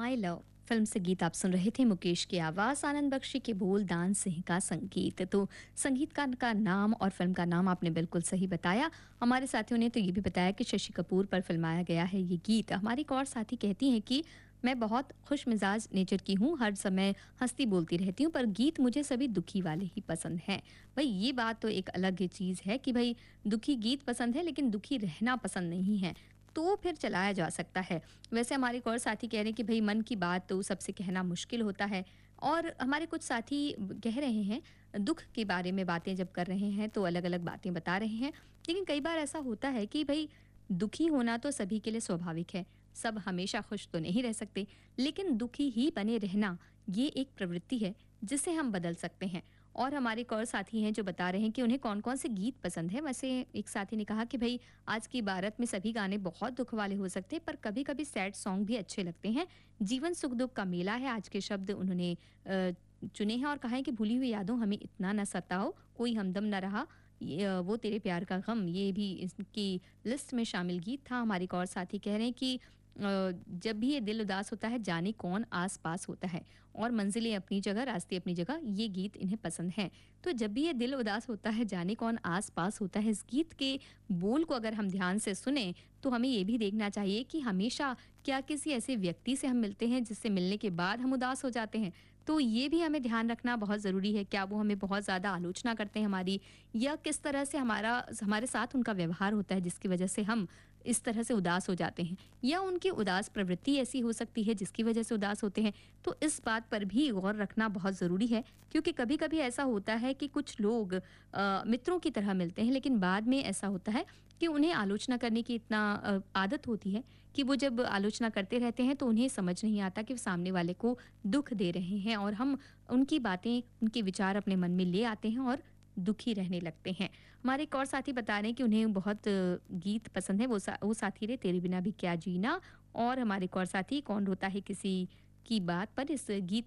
My love film से गीत आप सुन रहे थे। मुकेश की आवाज़, आनंद बख्शी के बोल, दान सिंह का संगीत। तो संगीतकार का नाम और फिल्म का नाम आपने बिल्कुल सही बताया। हमारे साथियों ने तो ये भी बताया कि शशि कपूर पर फिल्माया गया है ये गीत। हमारी एक और साथी कहती हैं कि मैं बहुत खुश मिजाज नेचर की हूँ, हर समय हंसती बोलती रहती हूँ, पर गीत मुझे सभी दुखी वाले ही पसंद हैं। भाई ये बात तो एक अलग चीज़ है कि भाई दुखी गीत पसंद है लेकिन दुखी रहना पसंद नहीं है, तो फिर चलाया जा सकता है। वैसे हमारे एक और साथी कह रहे हैं कि भई मन की बात तो सबसे कहना मुश्किल होता है, और हमारे कुछ साथी कह रहे हैं दुःख के बारे में बातें जब कर रहे हैं तो अलग-अलग बातें बता रहे हैं। लेकिन कई बार ऐसा होता है कि भई दुखी होना तो सभी के लिए स्वाभाविक है। सब हमेशा खुश तो नहीं रह सकते, लेकिन दुखी ही बने रहना ये एक प्रवृत्ति है जिसे हम बदल सकते हैं। और हमारे एक और साथी हैं जो बता रहे हैं कि उन्हें कौन-कौन से गीत पसंद है। वैसे एक साथी ने कहा कि भई आज की भारत में सभी गाने बहुत दुख वाले हो सकते हैं, पर कभी-कभी सैड सॉन्ग भी अच्छे लगते हैं। जीवन सुख-दुख का मेला है, आज के शब्द उन्होंने चुने हैं और कहा है कि भूली हुई यादों हमें इतना ना सताओ, कोई हमदम ना रहा, वो तेरे प्यार का गम, ये भी इसकी लिस्ट में शामिल गीत था। हमारे एक और साथी कह रहे हैं कि जब भी ये दिल उदास होता है जाने कौन आस-पास होता है, और मंजिलें अपनी जगह, रास्ते अपनी जगह, ये गीत इन्हें पसंद हैं। तो जब भी ये दिल उदास होता है जाने कौन आस-पास होता है, इस गीत के बोल को अगर हम ध्यान से सुने तो हमें ये भी देखना चाहिए कि हमेशा क्या किसी ऐसे व्यक्ति से हम मिलते हैं जिससे मिलने के बाद हम उदास हो जाते हैं। तो ये भी हमें ध्यान रखना बहुत ज़रूरी है। क्या वो हमें बहुत ज़्यादा आलोचना करते हैं हमारी, या किस तरह से हमारे साथ उनका व्यवहार होता है जिसकी वजह से हम इस तरह से उदास हो जाते हैं, या उनकी उदास प्रवृत्ति ऐसी हो सकती है जिसकी वजह से उदास होते हैं। तो इस बात पर भी गौर रखना बहुत ज़रूरी है, क्योंकि कभी-कभी ऐसा होता है कि कुछ लोग मित्रों की तरह मिलते हैं, लेकिन बाद में ऐसा होता है कि उन्हें आलोचना करने की इतना आदत होती है कि वो जब आलोचना करते रहते हैं तो उन्हें समझ नहीं आता कि वो सामने वाले को दुःख दे रहे हैं, और हम उनकी बातें, उनके विचार अपने मन में ले आते हैं और दुखी रहने लगते हैं। हमारे एक और साथी बता रहे हैं कि उन्हें बहुत गीत पसंद है। वो साथी रहे तेरे बिना भी क्या जीना, और हमारे एक और साथी कौन रोता है किसी की बात पर, इस गीत